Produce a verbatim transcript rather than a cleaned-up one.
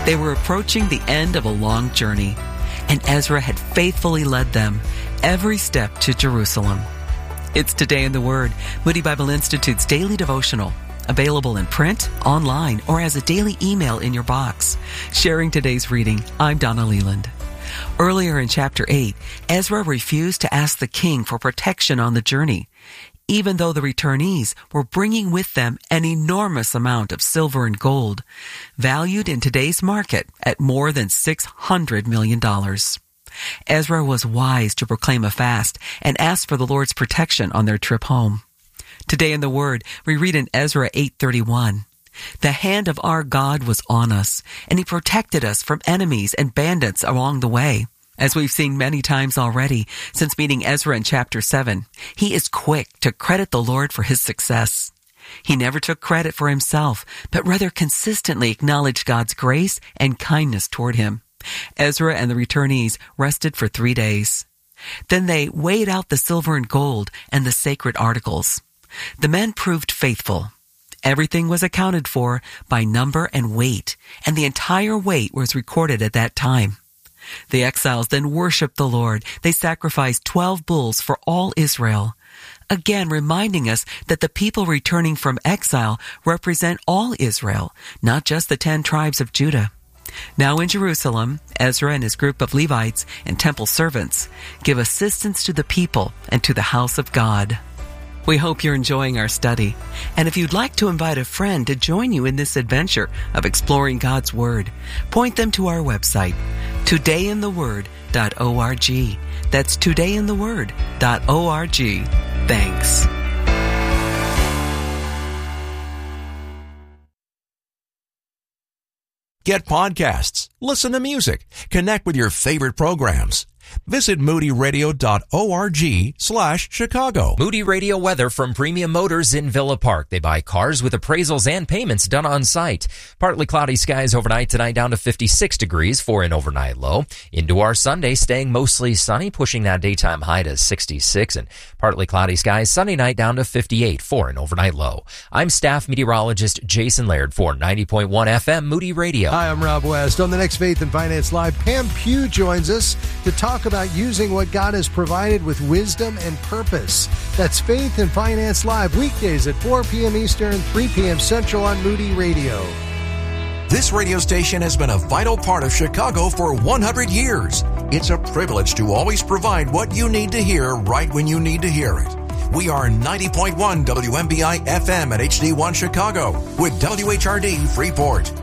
They were approaching the end of a long journey, and Ezra had faithfully led them every step to Jerusalem. It's Today in the Word, Moody Bible Institute's daily devotional, available in print, online, or as a daily email in your box. Sharing today's reading, I'm Donna Leland. Earlier in chapter eight, Ezra refused to ask the king for protection on the journey, even though the returnees were bringing with them an enormous amount of silver and gold, valued in today's market at more than six hundred million dollars. Ezra was wise to proclaim a fast and ask for the Lord's protection on their trip home. Today in the Word, we read in Ezra eight thirty-one, "The hand of our God was on us, and he protected us from enemies and bandits along the way." As we've seen many times already since meeting Ezra in chapter seven, he is quick to credit the Lord for his success. He never took credit for himself, but rather consistently acknowledged God's grace and kindness toward him. Ezra and the returnees rested for three days. Then they weighed out the silver and gold and the sacred articles. The men proved faithful. Everything was accounted for by number and weight, and the entire weight was recorded at that time. The exiles then worshiped the Lord. They sacrificed twelve bulls for all Israel, again reminding us that the people returning from exile represent all Israel, not just the ten tribes of Judah. Now in Jerusalem, Ezra and his group of Levites and temple servants give assistance to the people and to the house of God. We hope you're enjoying our study. And if you'd like to invite a friend to join you in this adventure of exploring God's Word, point them to our website, today in the word dot org. That's today in the word dot org. Thanks. Get podcasts, listen to music, connect with your favorite programs. Visit moody radio dot org slash Chicago. Moody Radio weather from Premium Motors in Villa Park. They buy cars with appraisals and payments done on site. Partly cloudy skies overnight tonight, down to fifty-six degrees for an overnight low. Into our Sunday, staying mostly sunny, pushing that daytime high to sixty-six. And partly cloudy skies Sunday night, down to fifty-eight for an overnight low. I'm staff meteorologist Jason Laird for ninety point one F M Moody Radio. Hi, I'm Rob West. On the next Faith and Finance Live, Pam Pugh joins us to talk about using what God has provided with wisdom and purpose. That's Faith and Finance Live, weekdays at four p.m. Eastern, three p.m. Central on Moody Radio. This radio station has been a vital part of Chicago for one hundred years. It's a privilege to always provide what you need to hear right when you need to hear it. We are ninety point one W M B I F M at H D one Chicago with W H R D Freeport.